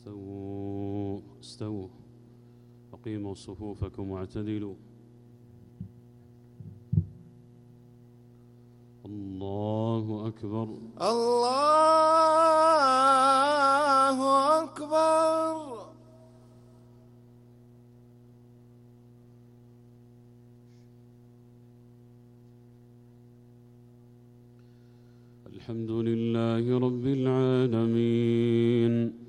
استووا أقيموا صفوفكم واعتدلوا. الله أكبر الله أكبر. الحمد لله رب العالمين